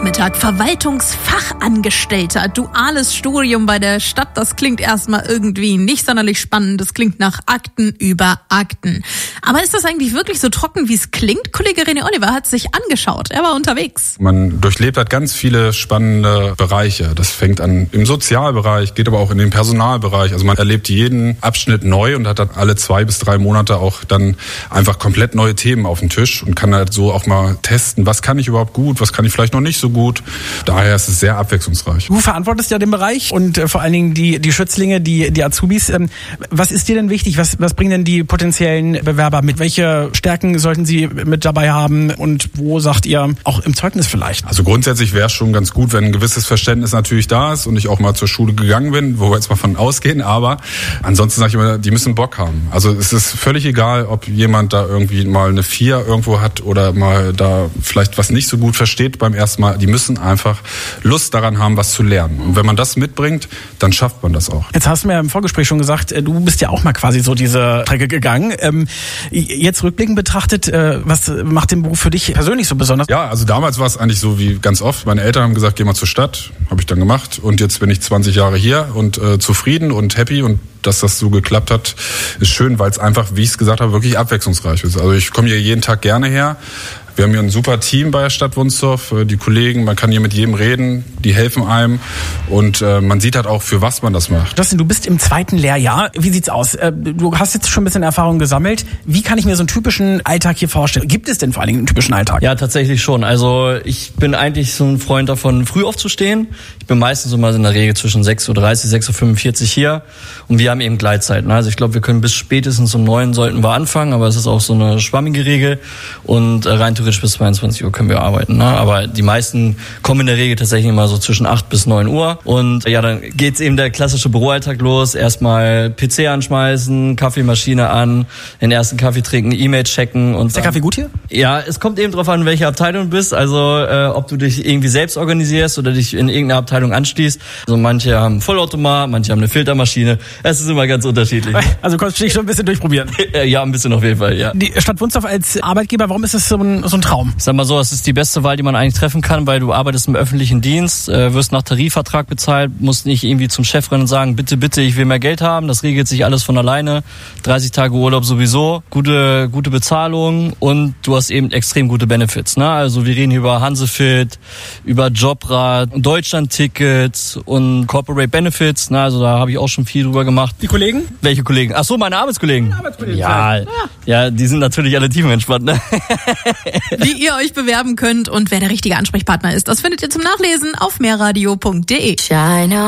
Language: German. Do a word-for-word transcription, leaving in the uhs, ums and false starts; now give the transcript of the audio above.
Nachmittag. Verwaltungsfachangestellter, duales Studium bei der Stadt. Das klingt erstmal irgendwie nicht sonderlich spannend. Das klingt nach Akten über Akten. Aber ist das eigentlich wirklich so trocken, wie es klingt? Kollege René Oliver hat sich angeschaut. Er war unterwegs. Man durchlebt halt ganz viele spannende Bereiche. Das fängt an im Sozialbereich, geht aber auch in den Personalbereich. Also man erlebt jeden Abschnitt neu und hat dann alle zwei bis drei Monate auch dann einfach komplett neue Themen auf dem Tisch und kann halt so auch mal testen, was kann ich überhaupt gut, was kann ich vielleicht noch nicht so gut. Daher ist es sehr abwechslungsreich. Du verantwortest ja den Bereich und äh, vor allen Dingen die, die Schützlinge, die, die Azubis. Ähm, was ist dir denn wichtig? Was, was bringen denn die potenziellen Bewerber mit? Welche Stärken sollten sie mit dabei haben und wo sagt ihr, auch im Zeugnis vielleicht? Also grundsätzlich wäre es schon ganz gut, wenn ein gewisses Verständnis natürlich da ist und ich auch mal zur Schule gegangen bin, wo wir jetzt mal von ausgehen, aber ansonsten sage ich immer, die müssen Bock haben. Also es ist völlig egal, ob jemand da irgendwie mal eine vier irgendwo hat oder mal da vielleicht was nicht so gut versteht beim ersten Mal. Die müssen einfach Lust daran haben, was zu lernen. Und wenn man das mitbringt, dann schafft man das auch. Jetzt hast du mir im Vorgespräch schon gesagt, du bist ja auch mal quasi so diese Strecke gegangen. Ähm, jetzt rückblickend betrachtet, äh, was macht den Beruf für dich persönlich so besonders? Ja, also damals war es eigentlich so wie ganz oft. Meine Eltern haben gesagt, geh mal zur Stadt. Habe ich dann gemacht. Und jetzt bin ich zwanzig Jahre hier und äh, zufrieden und happy. Und dass das so geklappt hat, ist schön, weil es einfach, wie ich es gesagt habe, wirklich abwechslungsreich ist. Also ich komme hier jeden Tag gerne her. Wir haben hier ein super Team bei der Stadt Wunstorf, die Kollegen, man kann hier mit jedem reden, die helfen einem und äh, man sieht halt auch, für was man das macht. Justin, du bist im zweiten Lehrjahr. Wie sieht's aus? Äh, du hast jetzt schon ein bisschen Erfahrung gesammelt. Wie kann ich mir so einen typischen Alltag hier vorstellen? Gibt es denn vor allen Dingen einen typischen Alltag? Ja, tatsächlich schon. Also ich bin eigentlich so ein Freund davon, früh aufzustehen. Ich bin meistens immer in der Regel zwischen sechs Uhr dreißig, sechs Uhr fünfundvierzig hier und wir haben eben Gleitzeiten. Also ich glaube, wir können bis spätestens um neun sollten wir anfangen, aber es ist auch so eine schwammige Regel und äh, rein theoretisch bis zweiundzwanzig Uhr können wir arbeiten, ne? Aber die meisten kommen in der Regel tatsächlich immer so zwischen acht bis neun Uhr und ja, dann geht's eben der klassische Büroalltag los. Erstmal P C anschmeißen, Kaffeemaschine an, den ersten Kaffee trinken, E-Mail checken. Und ist der Kaffee gut hier? Ja, es kommt eben drauf an, welche Abteilung du bist, also äh, ob du dich irgendwie selbst organisierst oder dich in irgendeine Abteilung anschließt. Also manche haben Vollautomat, manche haben eine Filtermaschine. Es ist immer ganz unterschiedlich. Also konntest du dich schon ein bisschen durchprobieren? Ja, ein bisschen auf jeden Fall, ja. Die Stadt Wunstorf als Arbeitgeber, warum ist das so ein, so ein Traum? Ich sag mal so, es ist die beste Wahl, die man eigentlich treffen kann, weil du arbeitest im öffentlichen Dienst, äh, wirst nach Tarifvertrag bezahlt, musst nicht irgendwie zum Chef rennen und sagen, bitte, bitte, ich will mehr Geld haben. Das regelt sich alles von alleine. dreißig Tage Urlaub sowieso, gute gute Bezahlung und du hast eben extrem gute Benefits. Ne? Also wir reden hier über Hansefit, über Jobrad, Deutschland-Tickets und Corporate Benefits. Ne? Also da habe ich auch schon viel drüber gemacht. Die Kollegen? Welche Kollegen? Ach so, meine Arbeitskollegen. Meine Arbeitskollegen. Ja, ja, ja, die sind natürlich alle tiefenentspannt. Ne? Wie ihr euch bewerben könnt und wer der richtige Ansprechpartner ist, das findet ihr zum Nachlesen auf mehrradio punkt de.